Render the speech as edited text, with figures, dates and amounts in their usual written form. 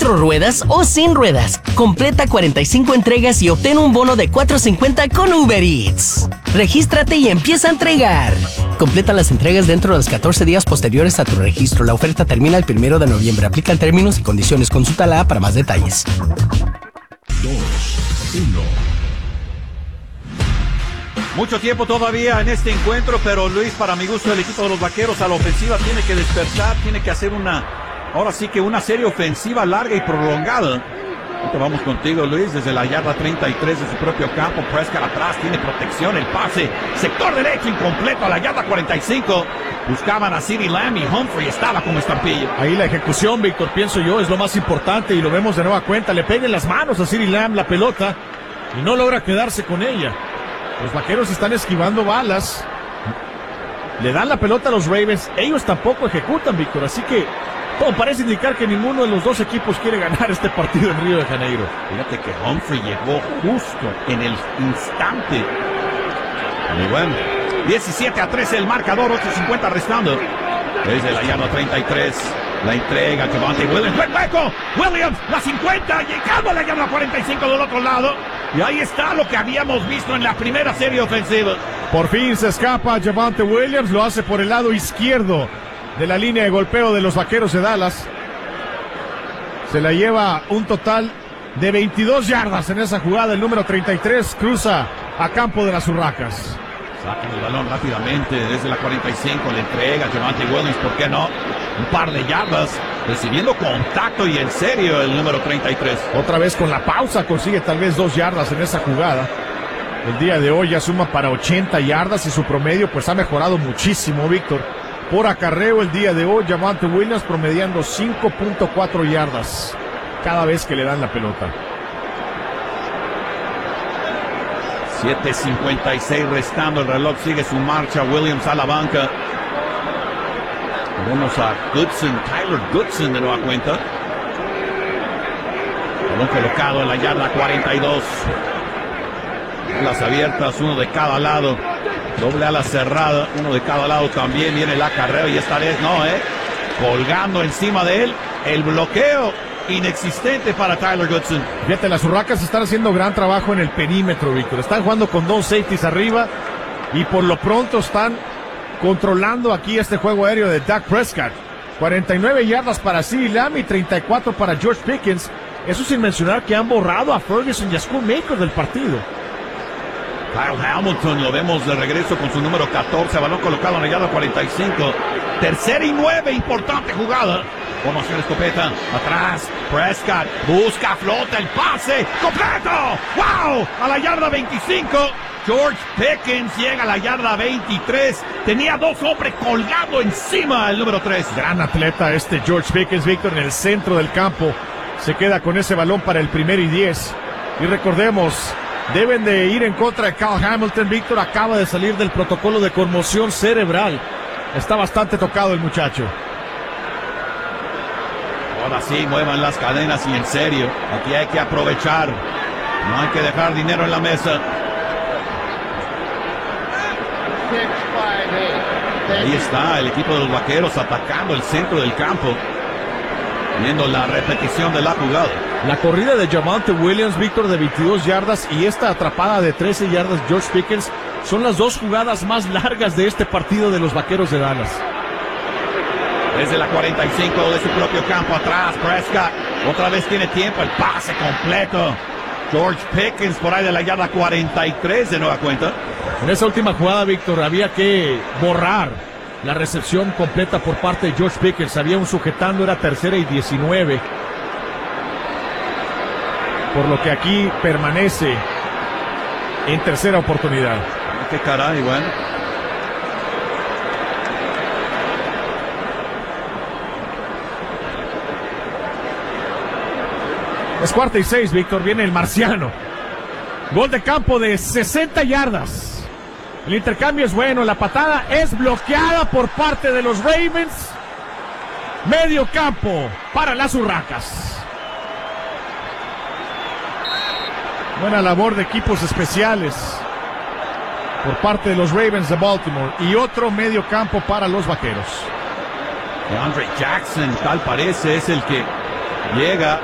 4 ruedas o sin ruedas. Completa 45 entregas y obtén un bono de $4.50 con Uber Eats. Regístrate y empieza a entregar. Completa las entregas dentro de los 14 días posteriores a tu registro. La oferta termina el 1 de noviembre. Aplican términos y condiciones. Consulta la app para más detalles. 2, 1. Mucho tiempo todavía en este encuentro, pero Luis, para mi gusto, el equipo de los Vaqueros a la ofensiva tiene que despertar, tiene que hacer ahora sí que una serie ofensiva larga y prolongada. Ahorita vamos contigo, Luis, desde la yarda 33 de su propio campo. Prescott atrás, tiene protección, el pase, sector derecho incompleto a la yarda 45. Buscaban a CeeDee Lamb y Humphrey estaba como estampillo. Ahí la ejecución, Víctor, pienso yo, es lo más importante y lo vemos de nueva cuenta. Le pega en las manos a CeeDee Lamb la pelota y no logra quedarse con ella. Los Vaqueros están esquivando balas. Le dan la pelota a los Ravens. Ellos tampoco ejecutan, Víctor. Así que todo parece indicar que ninguno de los dos equipos quiere ganar este partido en Río de Janeiro. Fíjate que Humphrey llegó justo en el instante. Muy bueno. 17-13 el marcador, 8:50 restando. Desde la yarda 33. La entrega Javonte Williams. ¡Buen hueco! Williams, la 50, llegando a la yarda 45 del otro lado. Y ahí está lo que habíamos visto en la primera serie ofensiva. Por fin se escapa Javonte Williams. Lo hace por el lado izquierdo de la línea de golpeo de los Vaqueros de Dallas. Se la lleva un total de 22 yardas en esa jugada. El número 33 cruza a campo de las Urracas. Sacan el balón rápidamente desde la 45, le entrega Javonte Williams, ¿por qué no? Un par de yardas, recibiendo contacto y en serio el número 33. Otra vez con la pausa consigue tal vez 2 yardas en esa jugada. El día de hoy ya suma para 80 yardas y su promedio pues ha mejorado muchísimo, Víctor. Por acarreo el día de hoy, Javonte Williams promediando 5.4 yardas cada vez que le dan la pelota. 7:56 restando, el reloj sigue su marcha. Williams a la banca. Vamos a Goodson, Tyler Goodson de nueva cuenta. Balón colocado en la yarda 42. Las abiertas, uno de cada lado. Doble ala cerrada, uno de cada lado también. Viene el acarreo y esta vez no, colgando encima de él. El bloqueo inexistente para Tyler Goodson. Fíjate, las Urracas están haciendo gran trabajo en el perímetro, Víctor. Están jugando con 2 safeties arriba y por lo pronto están controlando aquí este juego aéreo de Dak Prescott. 49 yardas para CeeDee Lamb y 34 para George Pickens. Eso sin mencionar que han borrado a Ferguson y a Schoonmaker del partido. Kyle Hamilton lo vemos de regreso con su número 14, balón colocado en la yarda 45. 3rd y 9, importante jugada. Formación escopeta, atrás, Prescott, busca, flota, el pase, ¡completo! ¡Wow! A la yarda 25, George Pickens llega a la yarda 23, tenía 2 hombres colgando encima el número 3. Gran atleta este George Pickens, Víctor, en el centro del campo, se queda con ese balón para el 1st y 10, y recordemos, deben de ir en contra de Kyle Hamilton. Víctor acaba de salir del protocolo de conmoción cerebral, está bastante tocado el muchacho. Ahora sí, muevan las cadenas y en serio, aquí hay que aprovechar, no hay que dejar dinero en la mesa. Ahí está el equipo de los Vaqueros atacando el centro del campo, viendo la repetición de la jugada. La corrida de Javonte Williams, Víctor, de 22 yardas y esta atrapada de 13 yardas George Pickens son las 2 jugadas más largas de este partido de los Vaqueros de Dallas. Desde la 45 de su propio campo atrás, Prescott otra vez tiene tiempo, el pase completo. George Pickens por ahí de la yarda 43 de nueva cuenta. En esa última jugada, Víctor, había que borrar la recepción completa por parte de George Pickens. Había un sujetando, era 3rd y 19. Por lo que aquí permanece en tercera oportunidad. Qué caray, bueno. Es 4th y 6, Víctor, viene el marciano. Gol de campo de 60 yardas. El intercambio es bueno, la patada es bloqueada por parte de los Ravens. Medio campo para las Urracas. Buena labor de equipos especiales por parte de los Ravens de Baltimore. Y otro medio campo para los Vaqueros. DeAndre Jackson, tal parece, es el que llega